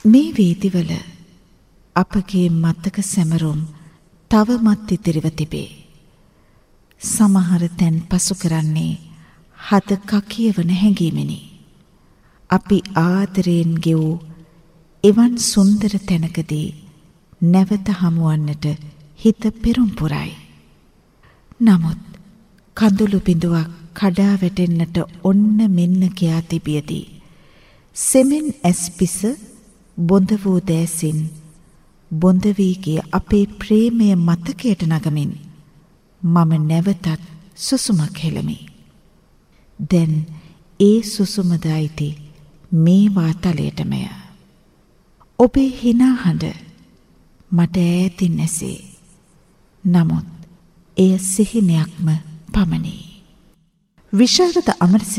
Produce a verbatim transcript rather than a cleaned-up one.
මේ වීදිවල අපගේ මතක සැමරුම් තවමත් ඉතිරිව තිබේ. සමහර තැන් පසු කරන්නේ හද කකියවන හැඟීමෙනි. අපි ආදරයෙන් ගෙවූ එවන් සුන්දර තැනකදී නැවත හමුවන්නට හිත පෙරම් පුරයි. නමුත් කඳුළු බිඳුවක් කඩා වැටෙන්නට ඔන්න මෙන්න කියා තිබියදී සෙමෙන් ඇස්පිස බොඳ වූ දෑසින් බොඳ වී ගිය අපේ ප්‍රේමය මතකයට නගමින් මම නැවතත් සුසුමක් හෙළමි. දැන් ඒ සුසුමද අයිති මේ වාතලයටමය. ඔබේ හිනා හඬ මට ඈතින් ඇසේ. නමුත් එය සිහිනයක්ම පමණි. විශාරද අමරසිංහ